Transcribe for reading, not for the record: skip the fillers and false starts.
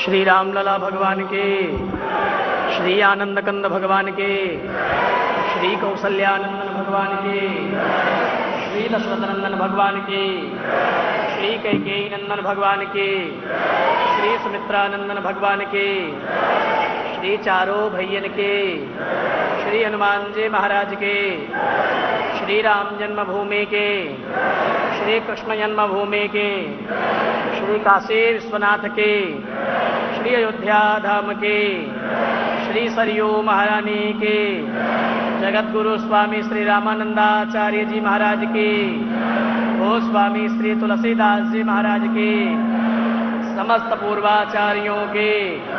श्री रामलला भगवान के, श्री आनंद कंद भगवान के, श्री कौसल्यानंदन भगवान के, श्री दशरथ नंदन भगवान के, श्री कैकेयी नंदन भगवान के, श्री सुमित्रानंदन भगवान के, श्री चारों भैयन के, श्री हनुमान जी महाराज के, श्री राम जन्मभूमि के, श्री कृष्ण जन्मभूमि के, श्री काशी विश्वनाथ के, श्री अयोध्या धाम के, श्री सरयू महारानी के, जगत गुरु स्वामी श्री रामानंदाचार्य जी महाराज के, ओ स्वामी श्री तुलसीदास जी महाराज के, समस्त पूर्वाचार्यों के,